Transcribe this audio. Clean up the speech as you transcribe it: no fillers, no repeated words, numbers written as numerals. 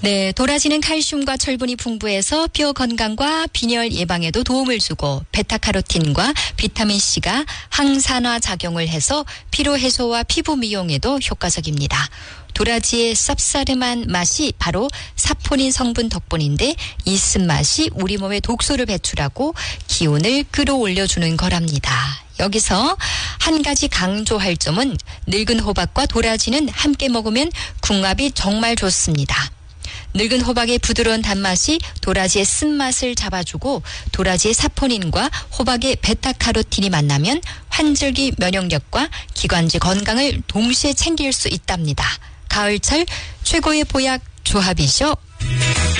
네, 도라지는 칼슘과 철분이 풍부해서 뼈 건강과 빈혈 예방에도 도움을 주고 베타카로틴과 비타민C가 항산화 작용을 해서 피로 해소와 피부 미용에도 효과적입니다. 도라지의 쌉싸름한 맛이 바로 사포닌 성분 덕분인데 이 쓴맛이 우리 몸에 독소를 배출하고 기운을 끌어올려주는 거랍니다. 여기서 한 가지 강조할 점은 늙은 호박과 도라지는 함께 먹으면 궁합이 정말 좋습니다. 늙은 호박의 부드러운 단맛이 도라지의 쓴맛을 잡아주고 도라지의 사포닌과 호박의 베타카로틴이 만나면 환절기 면역력과 기관지 건강을 동시에 챙길 수 있답니다. 가을철 최고의 보약 조합이죠.